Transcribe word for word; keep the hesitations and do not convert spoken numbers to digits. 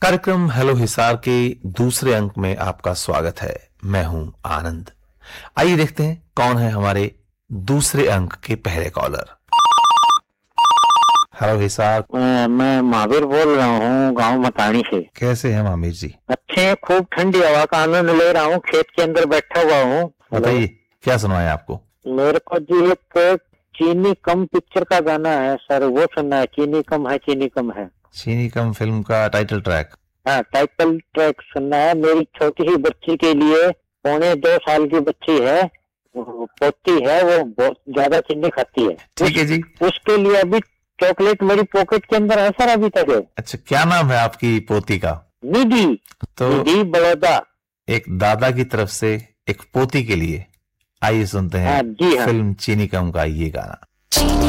कार्यक्रम हेलो हिसार के दूसरे अंक में आपका स्वागत है। मैं हूं आनंद। आइए देखते हैं कौन है हमारे दूसरे अंक के पहले कॉलर। हेलो हिसार। मैं महावीर बोल रहा हूँ गांव मतानी से। कैसे हैं महावीर जी? अच्छे, खूब ठंडी हवा का आनंद ले रहा हूँ, खेत के अंदर बैठा हुआ हूँ। बताइए क्या सुनाए आपको? मेरे को जी एक चीनी कम पिक्चर का गाना है सर, वो सुनना है। चीनी कम है, चीनी कम है। चीनी कम फिल्म का टाइटल ट्रैक? हाँ, टाइटल ट्रैक सुनना है। मेरी छोटी सी बच्ची के लिए, पौने दो साल की बच्ची है, पोती है, वो बहुत ज्यादा चीनी खाती है। ठीक है जी। उसके लिए अभी चॉकलेट मेरी पॉकेट के अंदर है सर अभी तक है। अच्छा, क्या नाम है आपकी पोती का? निधि। तो निधि बड़ौदा। एक दादा की तरफ से एक पोती के लिए आइए सुनते हैं हाँ, जी हाँ। फिल्म चीनी कम का ये गाना।